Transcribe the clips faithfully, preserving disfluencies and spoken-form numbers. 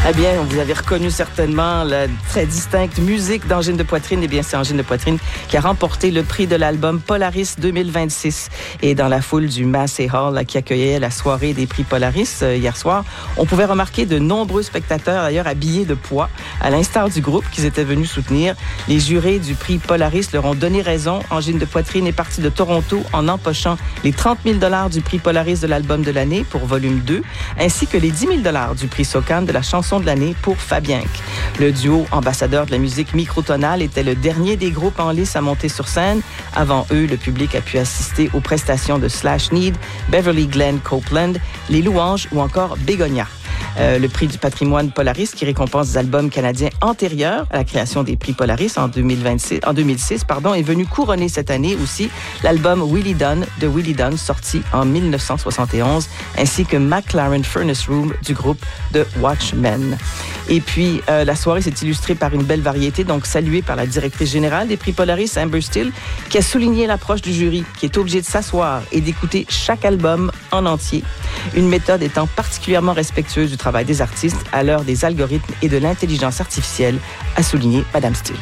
Eh bien, vous avez reconnu certainement la très distincte musique d'Angine de poitrine. Eh bien, c'est Angine de poitrine qui a remporté le prix de l'album Polaris deux mille vingt-six. Et dans la foule du Massey Hall là, qui accueillait la soirée des prix Polaris euh, hier soir, on pouvait remarquer de nombreux spectateurs, d'ailleurs habillés de poids, à l'instar du groupe qu'ils étaient venus soutenir. Les jurés du prix Polaris leur ont donné raison. Angine de poitrine est partie de Toronto en empochant les trente mille dollars du prix Polaris de l'album de l'année pour volume deux, ainsi que les dix mille dollars du prix SOCAN de la chanson de l'année pour Fabienque. Le duo ambassadeur de la musique microtonale était le dernier des groupes en lice à monter sur scène. Avant eux, le public a pu assister aux prestations de Slash Need, Beverly Glenn Copeland, Les Louanges ou encore Bégonia. Euh, le prix du patrimoine Polaris qui récompense des albums canadiens antérieurs à la création des prix Polaris en, deux mille vingt-six, en deux mille six pardon, est venu couronner cette année aussi l'album Willie Dunn de Willie Dunn sorti en dix-neuf cent soixante et onze ainsi que McLaren Furnace Room du groupe The Watchmen. Et puis, euh, la soirée s'est illustrée par une belle variété, donc saluée par la directrice générale des prix Polaris, Amber Steele, qui a souligné l'approche du jury, qui est obligé de s'asseoir et d'écouter chaque album en entier. Une méthode étant particulièrement respectueuse du travail des artistes à l'heure des algorithmes et de l'intelligence artificielle, a souligné Madame Steele.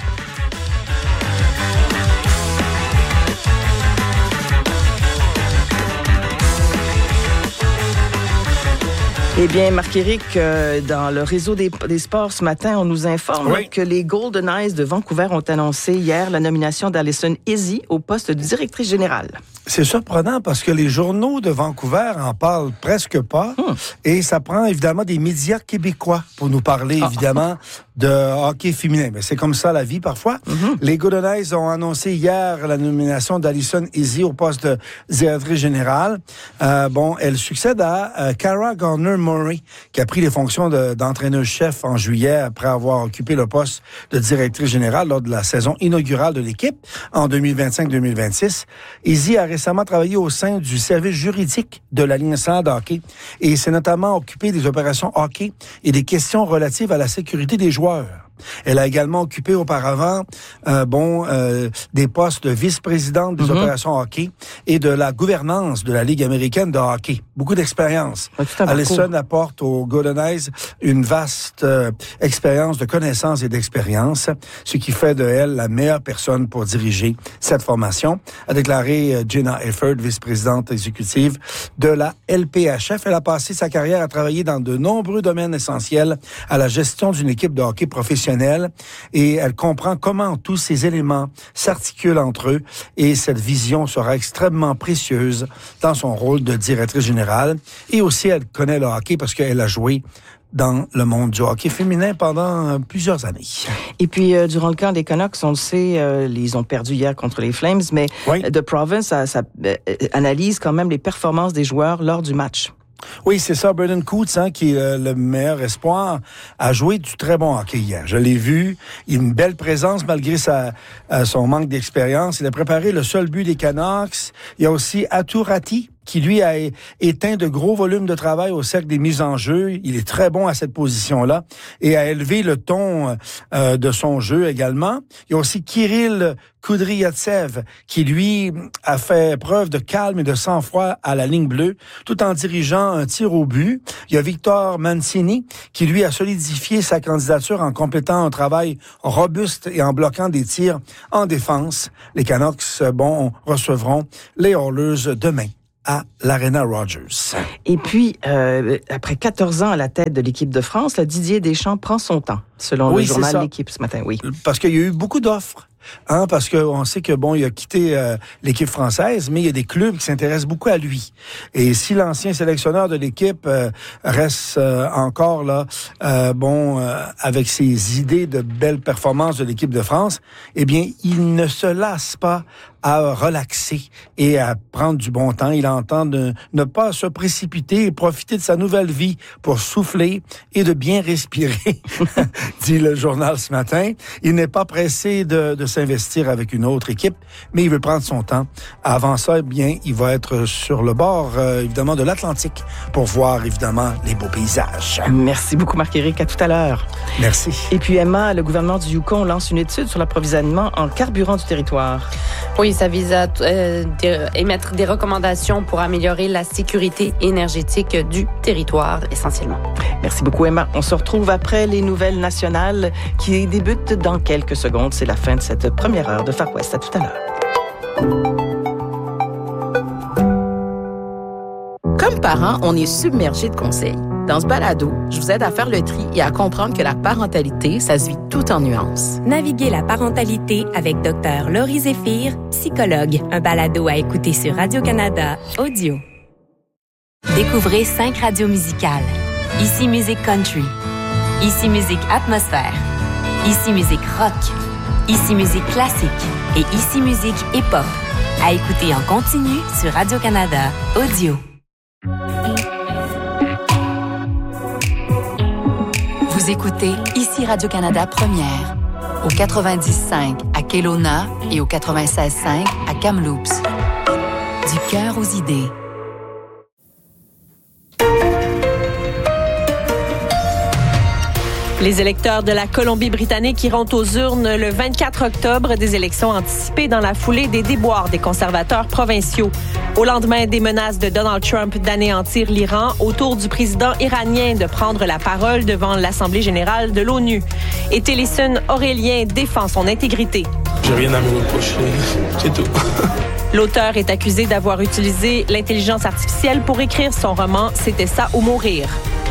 Eh bien, Marc-Éric, euh, dans le réseau des, des sports ce matin, on nous informe oui. que les Golden Knights de Vancouver ont annoncé hier la nomination d'Alison Izzy au poste de directrice générale. C'est surprenant parce que les journaux de Vancouver en parlent presque pas hum. et ça prend évidemment des médias québécois pour nous parler ah. évidemment de hockey féminin. Mais c'est comme ça la vie parfois. Mm-hmm. Les Golden Knights ont annoncé hier la nomination d'Alison Izzy au poste de directrice générale. Euh, bon, elle succède à euh, Cara Gardner-Murray qui a pris les fonctions de, d'entraîneur-chef en juillet après avoir occupé le poste de directrice générale lors de la saison inaugurale de l'équipe en deux mille vingt-cinq deux mille vingt-six. Izzy a récemment travaillé au sein du service juridique de la Ligue nationale de hockey et s'est notamment occupé des opérations hockey et des questions relatives à la sécurité des joueurs. Elle a également occupé auparavant euh, bon, euh, des postes de vice-présidente des mm-hmm. opérations hockey et de la gouvernance de la Ligue américaine de hockey. Beaucoup d'expérience. Alison apporte aux Golden Knights une vaste euh, expérience de connaissances et d'expérience, ce qui fait de elle la meilleure personne pour diriger cette formation, a déclaré euh, Gina Efford, vice-présidente exécutive de la L P H F. Elle a passé sa carrière à travailler dans de nombreux domaines essentiels à la gestion d'une équipe de hockey professionnelle et elle comprend comment tous ces éléments s'articulent entre eux et cette vision sera extrêmement précieuse dans son rôle de directrice générale. Et aussi, elle connaît le hockey parce qu'elle a joué dans le monde du hockey féminin pendant plusieurs années. Et puis, euh, durant le camp des Canucks, on le sait, euh, ils ont perdu hier contre les Flames, mais oui. The Province ça, ça, euh, analyse quand même les performances des joueurs lors du match. Oui, c'est ça. Braden Coots, hein, qui est euh, le meilleur espoir, a joué du très bon hockey hier. Je l'ai vu. Il a une belle présence malgré sa, euh, son manque d'expérience. Il a préparé le seul but des Canucks. Il y a aussi Aturati, qui, lui, a éteint de gros volumes de travail au cercle des mises en jeu. Il est très bon à cette position-là et a élevé le ton euh, de son jeu également. Il y a aussi Kirill Kudryavtsev, qui, lui, a fait preuve de calme et de sang-froid à la ligne bleue, tout en dirigeant un tir au but. Il y a Victor Mancini, qui, lui, a solidifié sa candidature en complétant un travail robuste et en bloquant des tirs en défense. Les Canucks, bon, recevront les Oilers demain à l'Arena Rogers. Et puis, euh, après quatorze ans à la tête de l'équipe de France, là, Didier Deschamps prend son temps, selon oui, le journal L'Équipe ce matin. Oui, parce qu'il y a eu beaucoup d'offres. Hein, parce qu'on sait que bon, il a quitté euh, l'équipe française, mais il y a des clubs qui s'intéressent beaucoup à lui. Et si l'ancien sélectionneur de l'équipe euh, reste euh, encore là, euh, bon, euh, avec ses idées de belles performances de l'équipe de France, eh bien, il ne se lasse pas à relaxer et à prendre du bon temps. Il entend de ne pas se précipiter et profiter de sa nouvelle vie pour souffler et de bien respirer, dit le journal ce matin. Il n'est pas pressé de, de s'investir avec une autre équipe, mais il veut prendre son temps. Avant ça, eh bien, il va être sur le bord, euh, évidemment, de l'Atlantique pour voir, évidemment, les beaux paysages. Merci beaucoup, Marc-Éric. À tout à l'heure. Merci. Et puis, Emma, le gouvernement du Yukon lance une étude sur l'approvisionnement en carburant du territoire. Oui, ça vise à euh, émettre des recommandations pour améliorer la sécurité énergétique du territoire, essentiellement. Merci beaucoup, Emma. On se retrouve après les nouvelles nationales qui débutent dans quelques secondes. C'est la fin de cette première heure de Far West. À tout à l'heure. Comme parents, on est submergé de conseils. Dans ce balado, je vous aide à faire le tri et à comprendre que la parentalité, ça se vit tout en nuances. Naviguez la parentalité avec Dr Laurie Zéphir, psychologue. Un balado à écouter sur Radio-Canada Audio. Découvrez cinq radios musicales. Ici Musique Country. Ici Musique Atmosphère. Ici Musique Rock. Ici Musique Classique. Et Ici Musique Hip-Hop. À écouter en continu sur Radio-Canada Audio. Vous écoutez Ici Radio-Canada Première, au quatre-vingt-dix cinq à Kelowna et au quatre-vingt-seize cinq à Kamloops. Du cœur aux idées. Les électeurs de la Colombie-Britannique iront aux urnes le vingt-quatre octobre, des élections anticipées dans la foulée des déboires des conservateurs provinciaux. Au lendemain des menaces de Donald Trump d'anéantir l'Iran, au tour du président iranien de prendre la parole devant l'Assemblée générale de l'ONU. Et Télésun Aurélien défend son intégrité. J'ai rien à me reprocher, c'est tout. L'auteur est accusé d'avoir utilisé l'intelligence artificielle pour écrire son roman « C'était ça ou mourir ».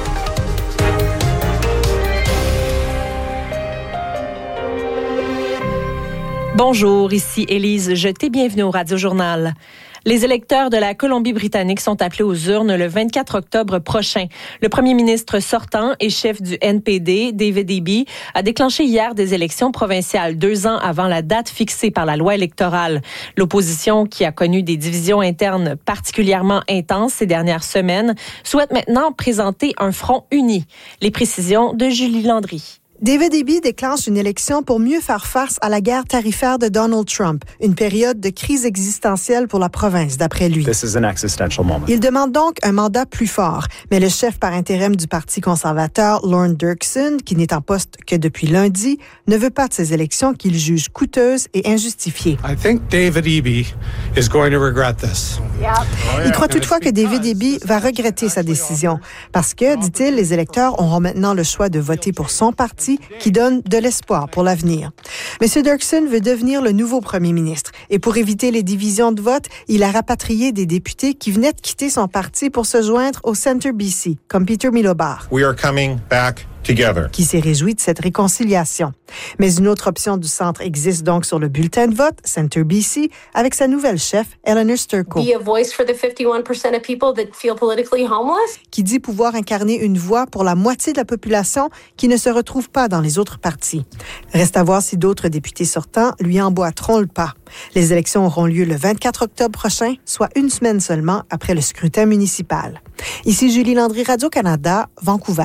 Bonjour, ici Élise Jeté, bienvenue au Radio-Journal. Les électeurs de la Colombie-Britannique sont appelés aux urnes le vingt-quatre octobre prochain. Le premier ministre sortant et chef du N P D, David Eby, a déclenché hier des élections provinciales, deux ans avant la date fixée par la loi électorale. L'opposition, qui a connu des divisions internes particulièrement intenses ces dernières semaines, souhaite maintenant présenter un front uni. Les précisions de Julie Landry. David Eby déclenche une élection pour mieux faire face à la guerre tarifaire de Donald Trump, une période de crise existentielle pour la province, d'après lui. This is an existential moment. Il demande donc un mandat plus fort, mais le chef par intérim du Parti conservateur, Lorne Dirksen, qui n'est en poste que depuis lundi, ne veut pas de ces élections qu'il juge coûteuses et injustifiées. I think David Eby is going to regret this. Il croit toutefois que David Eby va regretter sa décision, parce que, dit-il, les électeurs auront maintenant le choix de voter pour son parti, qui donne de l'espoir pour l'avenir. M. Dirksen veut devenir le nouveau premier ministre et pour éviter les divisions de vote, il a rapatrié des députés qui venaient de quitter son parti pour se joindre au Centre B C, comme Peter Milobar. We are coming back together. Qui s'est réjoui de cette réconciliation. Mais une autre option du centre existe donc sur le bulletin de vote, Centre B C, avec sa nouvelle chef, Eleanor Sturko. Be a voice for the fifty-one percent of people that feel politically homeless. Qui dit pouvoir incarner une voix pour la moitié de la population qui ne se retrouve pas dans les autres partis. Reste à voir si d'autres députés sortants lui emboîteront le pas. Les élections auront lieu le vingt-quatre octobre prochain, soit une semaine seulement après le scrutin municipal. Ici Julie Landry, Radio-Canada, Vancouver.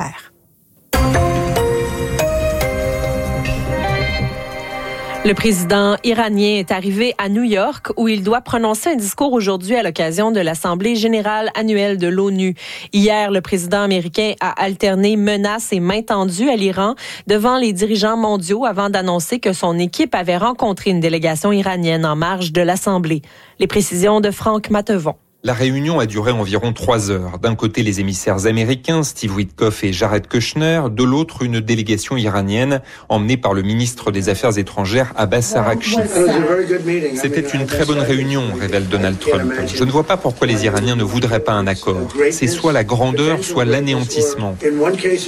Le président iranien est arrivé à New York où il doit prononcer un discours aujourd'hui à l'occasion de l'Assemblée générale annuelle de l'ONU. Hier, le président américain a alterné menaces et mains tendues à l'Iran devant les dirigeants mondiaux avant d'annoncer que son équipe avait rencontré une délégation iranienne en marge de l'Assemblée. Les précisions de Franck Matevon. La réunion a duré environ trois heures. D'un côté, les émissaires américains, Steve Witkoff et Jared Kushner. De l'autre, une délégation iranienne emmenée par le ministre des Affaires étrangères, Abbas Araghchi. C'était une très bonne réunion, révèle Donald Trump. Je ne vois pas pourquoi les Iraniens ne voudraient pas un accord. C'est soit la grandeur, soit l'anéantissement.